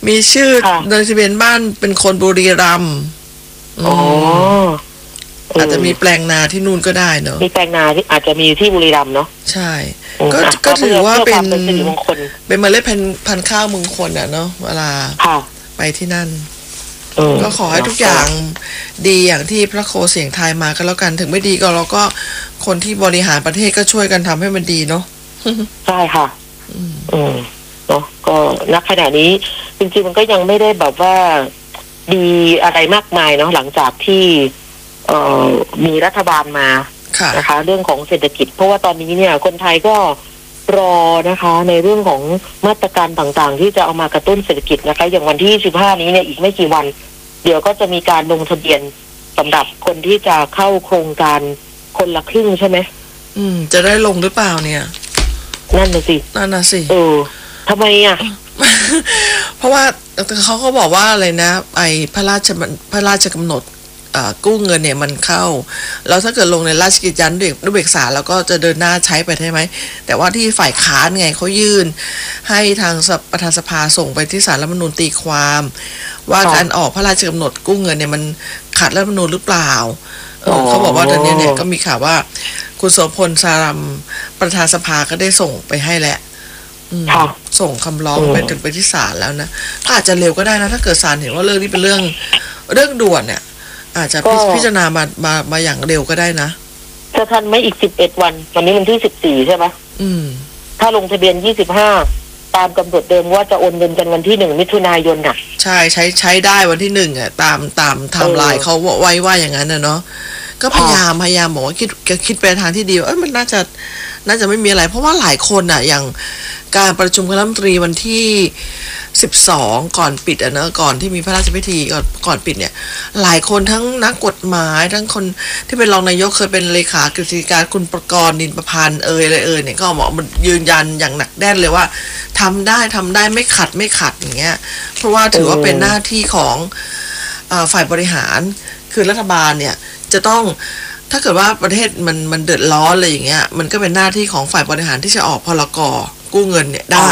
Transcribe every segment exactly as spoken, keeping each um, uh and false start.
มีชื่อในทะเบียนบ้านเป็นคนบุรีรัมย์อ๋ออาจจะมีแปลงนาที่นู่นก็ได้เนอะมีแปลงนาที่อาจจะมีที่บุรีรัมย์เนาะใช่ก็ก็ถือว่าเป็นเป็นเมล็ดพันธุ์พันธุ์ข้าวมงคลอ่ะเนาะเวลาไปที่นั่นก็ขอให้ทุกอย่างดีอย่างที่พระโคเสียงทายมาก็แล้วกันถึงไม่ดีก็เราก็คนที่บริหารประเทศก็ช่วยกันทำให้มันดีเนาะใช่ค่ะอืมเนาะก็ณขณะนี้จริงๆมันก็ยังไม่ได้แบบว่าดีอะไรมากมายเนาะหลังจากที่เอ่อมีรัฐบาลมานะคะเรื่องของเศรษฐกิจเพราะว่าตอนนี้เนี่ยคนไทยก็รอนะคะในเรื่องของมาตรการต่างๆที่จะเอามากระตุ้นเศรษฐกิจนะคะอย่างวันที่สิบห้านี้เนี่ยอีกไม่กี่วันเดี๋ยวก็จะมีการลงทะเบียนสำหรับคนที่จะเข้าโครงการคนละครึ่งใช่ไหมอืมจะได้ลงหรือเปล่าเนี่ยนั่นน่ะสินั่นน่ะสิเออทำไมอ่ะเพราะว่าเขาก็บอกว่าอะไรนะไอ้พระราชพระราชกำหนดกู้เงินเนี่ยมันเข้าแล้วถ้าเกิดลงในราชกิจจานุเบกษาแล้วก็จะเดินหน้าใช้ไปใช่ไหมแต่ว่าที่ฝ่ายค้านไงเขายื่นให้ทางประธานสภาส่งไปที่ศาลรัฐธรรมนูญตีความว่าการออกพระราชกำหนดกู้เงินเนี่ยมันขัดรัฐธรรมนูญหรือเปล่าเขาบอกว่าตอนนี้เนี่ยก็มีข่าวว่าคุณโสพลสารัมประธานสภาก็ได้ส่งไปให้แหละส่งคำร้องไปถึงไปที่ศาลแล้วนะก็อาจจะเร็วก็ได้นะถ้าเกิดศาลเห็นว่าเรื่องนี้เป็นเรื่องเรื่องด่วนเนี่ยอาจจะพิจารณามามามาอย่างเร็วก็ได้นะจะทันไหมอีกสิบเอ็ดวันวันนี้วันที่สิบสี่ใช่ไหมอืมถ้าลงทะเบียนยี่สิบห้าตามกำหนดเดิมว่าจะโอนเงินกันวันที่หนึ่งมิถุนายนน่ะใช่ใช้ใช้ได้วันที่หนึ่งอ่ะตามตามไทม์ไลน์เขาไว้ว่าอย่างนั้นนะเนาะก็พยายามพยายามบอกว่าคิดคิดไปทางที่ดีเอ้ยมันน่าจะน่าจะไม่มีอะไรเพราะว่าหลายคนอ่ะอย่างการประชุมคณะรัฐมนตรีวันที่สิบสองก่อนปิดอ่ะเนอะก่อนที่มีพระราชพิธีก่อนก่อนปิดเนี่ยหลายคนทั้งนักกฎหมายทั้งคนที่เป็นรองนายกเคยเป็นเลขากฤษฎีกาคุณประกรณ์นินประพันธ์เอ่ยอะไรเอ่ยเนี่ยก็บอกมันยืนยันอย่างหนักแน่นเลยว่าทำได้ทำได้ไม่ขัดไม่ขัดอย่างเงี้ยเพราะว่าถือว่าเป็นหน้าที่ของฝ่ายบริหารคือรัฐบาลเนี่ยจะต้องถ้าเกิดว่าประเทศมันมันเดือดร้อนอะไรอย่างเงี้ยมันก็เป็นหน้าที่ของฝ่ายบริหารที่จะออกพรกกู้เงินเนี่ยได้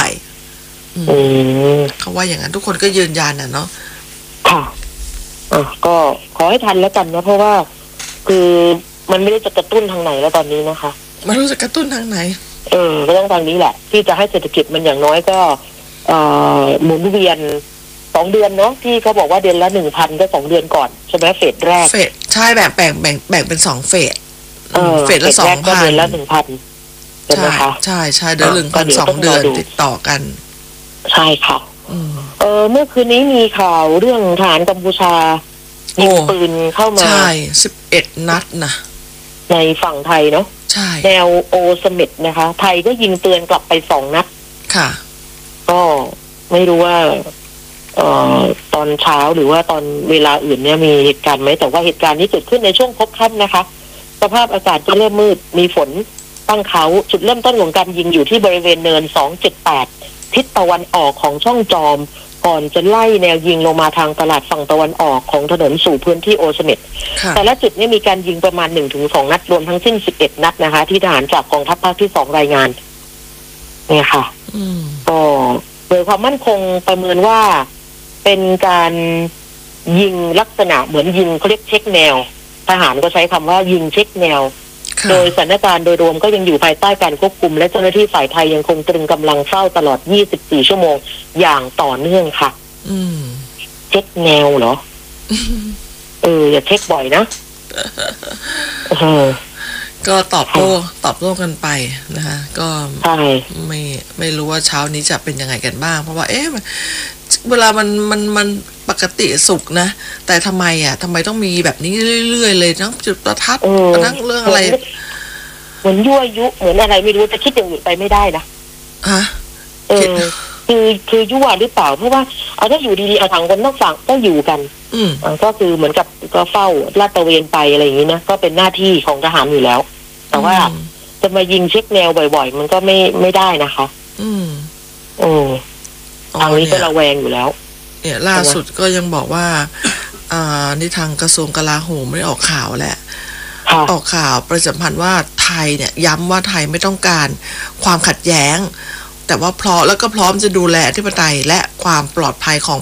เขาว่าอย่างนั้นทุกคนก็ยืนยันน่ะเนาะค่ะอ่ะก็ขอให้ทันแล้วกันนะเพราะว่าคือมันไม่ได้จะกระตุ้นทางไหนแล้วตอนนี้นะคะมันรู้จะกระตุ้นทางไหนเออก็ต้องทางนี้แหละที่จะให้เศรษฐกิจมันอย่างน้อยก็เอ่อหมุนเวียนสองเดือนเนาะที่เขาบอกว่าเดือนละหนึ่งพันก็สองเดือนก่อนใช่ไหมเฟสแรกเฟสใช่แบ่งแบ่งแบ่งแบ่งเป็นสองเฟสเฟสละสองพันเดือนละหนึ่งพันใช่ไหมคะใช่ใช่เดือนหนึ่งพันสองเดือนติดต่อกันใช่ค่ะเออเมื่อคืนนี้มีข่าวเรื่องทหารกัมพูชายิงปืนเข้ามาใช่สิบเอ็ดนัดนะในฝั่งไทยเนาะใช่แนวโอสมิธนะคะไทยก็ยิงเตือนกลับไปสองนัดค่ะก็ไม่รู้ว่าเอ่อตอนเช้าหรือว่าตอนเวลาอื่นเนี่ยมีเหตุการณ์ไหมแต่ว่าเหตุการณ์นี้เกิดขึ้นในช่วงพบค่ำนะคะสภาพอากาศก็เริ่มมืดมีฝนตั้งเขาจุดเริ่มต้นของการยิงอยู่ที่บริเวณเนินสองเจ็ดแปดทิศตะวันออกของช่องจอมก่อนจะไล่แนวยิงลงมาทางตลาดฝั่งตะวันออกของถนนสู่พื้นที่โอสเม็ดแต่ละจุดนี้มีการยิงประมาณ หนึ่งถึงสอง นัดรวมทั้งสิ้นสิบเอ็ดนัดนะคะที่ทหารจากกองทัพภาคที่สองรายงานเนี่ยค่ะก็โดยความมั่นคงประเมินว่าเป็นการยิงลักษณะเหมือนยิงเขาเรียกเช็คแนวทหารก็ใช้คำว่ายิงเช็คแนวโดยสถานการณ์โดยรวมก็ยังอยู่ภายใต้การควบคุมและเจ้าหน้าที่ฝ่ายไทยยังคงตรึงกำลังเฝ้าตลอดยี่สิบสี่ชั่วโมงอย่างต่อเนื่องค่ะอืมเช็คแนวเหรอเอออย่าเช็คบ่อยนะเออก็ตอบโต้ตอบโต้กันไปนะคะก็ไม่ไม่รู้ว่าเช้านี้จะเป็นยังไงกันบ้างเพราะว่าเอ๊ะเวลามันมันมันปกติสุขนะแต่ทำไมอ่ะทำไมต้องมีแบบนี้เรื่อยๆเลยทั้งจุดประทัดทั้งเรื่องอะไรเหมือนยั่วยุเหมือนอะไรไม่รู้จะคิดอย่างอื่นไปไม่ได้นะฮะเออคือคือยั่วหรือเปล่าเพราะว่าเอาถ้าอยู่ดีๆเอาทางคนนอกฝั่งก็อยู่กันอืมก็คือเหมือนกับก็เฝ้าลาดตระเวนไปอะไรอย่างนี้นะก็เป็นหน้าที่ของทหารอยู่แล้วแต่ว่าจะมายิงเช็คแนวบ่อยๆมันก็ไม่ไม่ได้นะคะอืมอืมทางนี้ก็ระแวงอยู่แล้วเนี่ยล่าสุดก็ยังบอกว่าอ่านี่ทางกระทรวงกลาโหมไม่ได้ออกข่าวแหละออกข่าวประชาสัมพันธ์ว่าไทยเนี่ยย้ำว่าไทยไม่ต้องการความขัดแย้งแต่ว่าพร้อมแล้วก็พร้อมจะดูแลอธิปไตยและความปลอดภัยของ